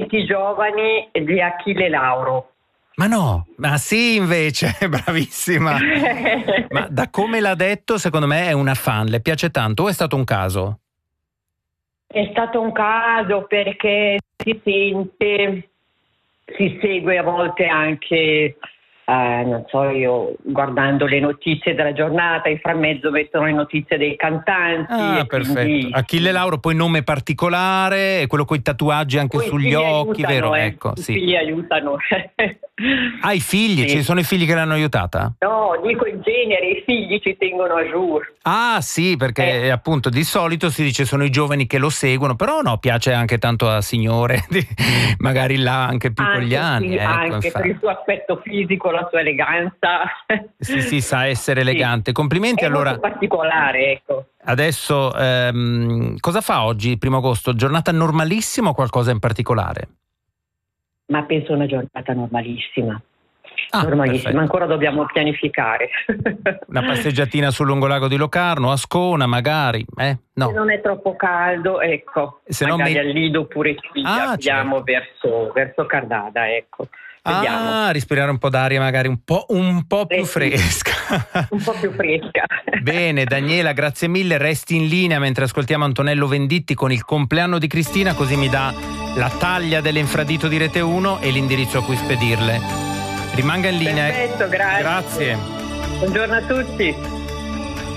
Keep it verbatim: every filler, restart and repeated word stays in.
venti giovani di Achille Lauro. Ma no, ma sì invece, bravissima. Ma da come l'ha detto, secondo me è una fan, le piace tanto o è stato un caso? È stato un caso perché si sente, si segue a volte anche, eh, non so io, guardando le notizie della giornata, in framezzo mettono le notizie dei cantanti. Ah, e perfetto. quindi... Achille Lauro, poi nome particolare, e quello con i tatuaggi anche Poi i sugli figli occhi, aiutano, vero? eh. Ecco, I sì. figli aiutano. Ah, i figli, Sì. ci sono i figli che l'hanno aiutata? No, dico in genere, i figli ci tengono a giuro. Ah sì, perché Eh. appunto di solito si dice sono i giovani che lo seguono, però no, piace anche tanto a signore, magari là anche più con gli Anche, anni. sì, Ecco, anche per infatti. il suo aspetto fisico, la sua eleganza. Sì, sì, sa essere Sì. elegante. Complimenti. È Allora, molto particolare, ecco. adesso ehm, cosa fa oggi, primo agosto? Giornata normalissima o qualcosa in particolare? Ma penso una giornata normalissima. Ah, normalissima, perfetto. ancora dobbiamo pianificare. Una passeggiatina sul lungolago di Locarno, Ascona magari, eh? No. Se non è troppo caldo, ecco, Se no magari mi- al Lido oppure qui Ah, andiamo certo. verso, verso Cardada, ecco. Vediamo. Ah, respirare un po' d'aria magari un po', un po' più Eh sì. fresca. Un po' più fresca. Bene, Daniela, grazie mille. Resti in linea mentre ascoltiamo Antonello Venditti con il compleanno di Cristina, così mi dà la taglia dell'infradito di Rete uno e l'indirizzo a cui spedirle. Rimanga in linea. Perfetto, grazie. Grazie. Buongiorno a tutti.